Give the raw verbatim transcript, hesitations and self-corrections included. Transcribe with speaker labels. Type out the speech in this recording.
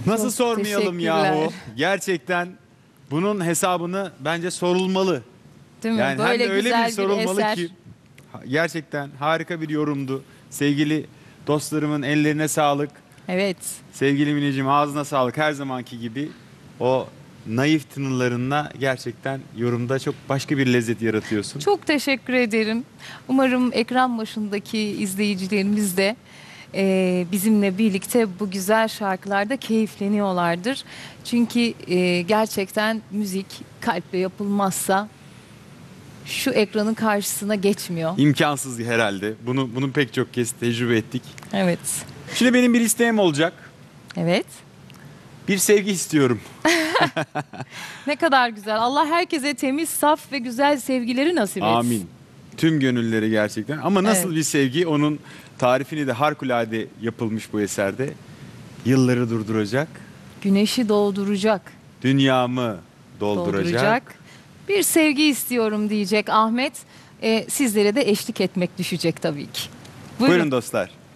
Speaker 1: Nasıl
Speaker 2: Çok
Speaker 1: sormayalım
Speaker 2: teşekkürler.
Speaker 1: yahu? Gerçekten bunun hesabını bence sorulmalı.
Speaker 2: Değil mi?
Speaker 1: Yani
Speaker 2: Böyle
Speaker 1: hem de öyle
Speaker 2: güzel
Speaker 1: bir sorulmalı
Speaker 2: eser.
Speaker 1: ki ha- gerçekten harika bir yorumdu. Sevgili dostlarımın ellerine sağlık.
Speaker 2: Evet.
Speaker 1: Sevgili Mineciğim ağzına sağlık her zamanki gibi. O naif tınılarınla gerçekten yorumda çok başka bir lezzet yaratıyorsun.
Speaker 2: Çok teşekkür ederim. Umarım ekran başındaki izleyicilerimiz de e, bizimle birlikte bu güzel şarkılarda keyifleniyorlardır. Çünkü e, gerçekten müzik kalple yapılmazsa şu ekranın karşısına geçmiyor.
Speaker 1: İmkansız herhalde. Bunu bunu pek çok kez tecrübe ettik.
Speaker 2: Evet.
Speaker 1: Şimdi benim bir isteğim olacak.
Speaker 2: Evet.
Speaker 1: Bir sevgi istiyorum.
Speaker 2: Ne kadar güzel. Allah herkese temiz, saf ve güzel sevgileri nasip etsin.
Speaker 1: Amin. Tüm gönülleri gerçekten. Ama nasıl
Speaker 2: Evet.
Speaker 1: bir sevgi? Onun tarifini de harikulade yapılmış bu eserde. Yılları durduracak,
Speaker 2: Güneşi dolduracak,
Speaker 1: dünyamı dolduracak.
Speaker 2: dolduracak. Bir sevgi istiyorum diyecek Ahmet. Ee, sizlere de eşlik etmek düşecek tabii ki.
Speaker 1: Buyurun dostlar.